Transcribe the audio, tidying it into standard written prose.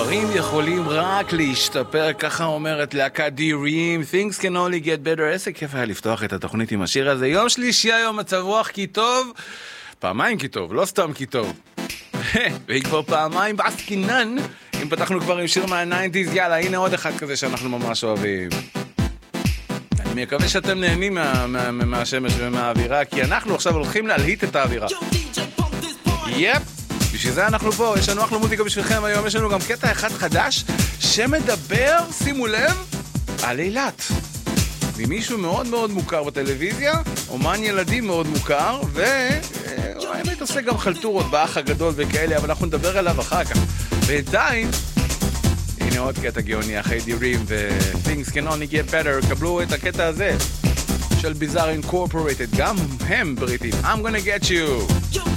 דברים יכולים רק להשתפר, ככה אומרת להקת דירים. Things can only get better. איזה כיף היה לפתוח את התוכנית עם השיר הזה. יום שלישי היום, מצב רוח כי טוב. פעמיים כי טוב, לא סתם כי טוב. והיא כבר פעמיים בעסקינן. אם פתחנו כבר עם שיר מה-90s, יאללה, הנה עוד אחד כזה שאנחנו ממש אוהבים. אני מקווה שאתם נהנים מהשמש ומהאווירה, כי אנחנו עכשיו הולכים להלהיט את האווירה. יפ, בשביל זה אנחנו פה, יש לנו אחלה מוזיקה בשבילכם היום, יש לנו גם קטע אחד חדש שמדבר, שימו לב, על אילת. ממישהו מאוד מאוד מוכר בטלוויזיה, אומן ילדים מאוד מוכר, והאמת עושה גם חלטורות באח הגדול וכאלה, אבל אנחנו נדבר עליו אחר כך. בינתיים, הנה עוד קטע גאוני, אחרי דירים ו-Things can only get better, קבלו את הקטע הזה של ביזאר אינקורפורטד, גם הם בריטים. I'm gonna get you.